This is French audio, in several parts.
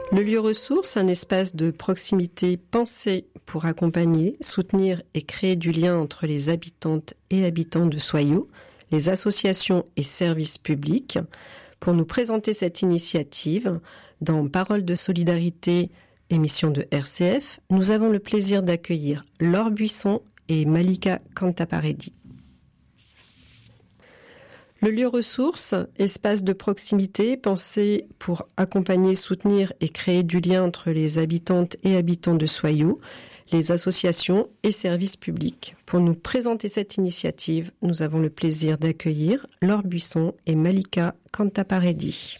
Le lieu ressource, un espace de proximité pensé pour accompagner, soutenir et créer du lien entre les habitantes et habitants de Soyaux, les associations et services publics. Pour nous présenter cette initiative, dans Paroles de solidarité, émission de RCF, nous avons le plaisir d'accueillir Laure Buisson et Malika Kantaparedi. Le lieu ressource, espace de proximité pensé pour accompagner, soutenir et créer du lien entre les habitantes et habitants de Soyaux, les associations et services publics. Pour nous présenter cette initiative, nous avons le plaisir d'accueillir Laure Buisson et Malika Kantaparedi.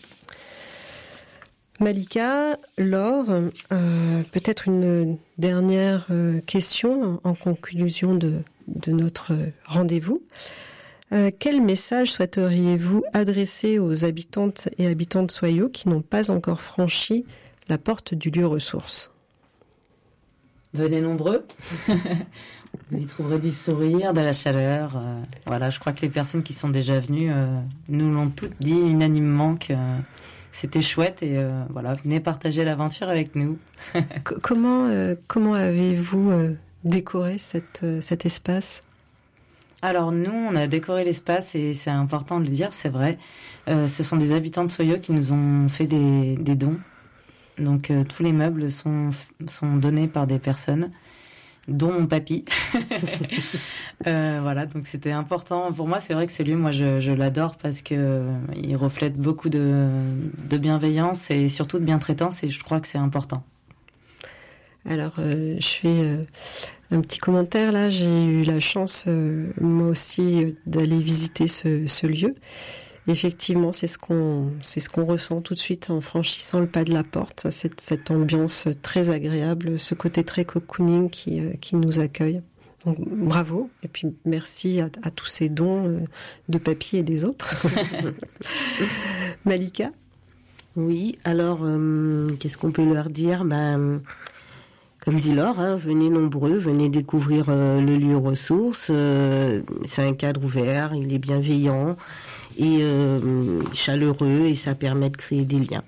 Malika, Laure, peut-être une dernière question en conclusion de notre rendez-vous. Quel message souhaiteriez-vous adresser aux habitantes et habitants de Soyaux qui n'ont pas encore franchi la porte du lieu ressource ? Venez nombreux. Vous y trouverez du sourire, de la chaleur. Voilà, je crois que les personnes qui sont déjà venues nous l'ont toutes dit unanimement que c'était chouette et voilà, venez partager l'aventure avec nous. Comment avez-vous décoré cet espace ? Alors nous, on a décoré l'espace et c'est important de le dire, c'est vrai. Ce sont des habitants de Soyaux qui nous ont fait des dons. Donc tous les meubles sont donnés par des personnes, dont mon papy. Voilà, donc c'était important. Pour moi, c'est vrai que ce lieu, moi, je l'adore parce que il reflète beaucoup de bienveillance et surtout de bientraitance et je crois que c'est important. Alors, je fais un petit commentaire là. J'ai eu la chance, moi aussi, d'aller visiter ce lieu. Effectivement, c'est ce qu'on ressent tout de suite en franchissant le pas de la porte. Cette ambiance très agréable, ce côté très cocooning qui nous accueille. Donc, bravo. Et puis, merci à tous ces dons de papy et des autres. Malika ? Oui, alors, qu'est-ce qu'on peut leur dire ? Comme dit Laure, venez nombreux, venez découvrir le lieu ressource. C'est un cadre ouvert, il est bienveillant et chaleureux et ça permet de créer des liens.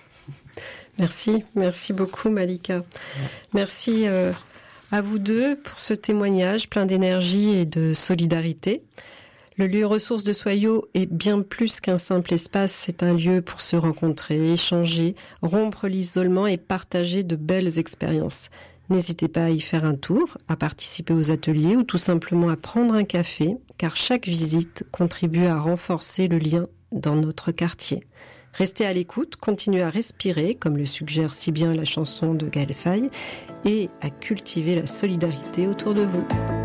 Merci beaucoup Malika. Ouais. Merci à vous deux pour ce témoignage plein d'énergie et de solidarité. Le lieu ressource de Soyaux est bien plus qu'un simple espace, c'est un lieu pour se rencontrer, échanger, rompre l'isolement et partager de belles expériences. N'hésitez pas à y faire un tour, à participer aux ateliers ou tout simplement à prendre un café, car chaque visite contribue à renforcer le lien dans notre quartier. Restez à l'écoute, continuez à respirer, comme le suggère si bien la chanson de Gaël Faye, et à cultiver la solidarité autour de vous.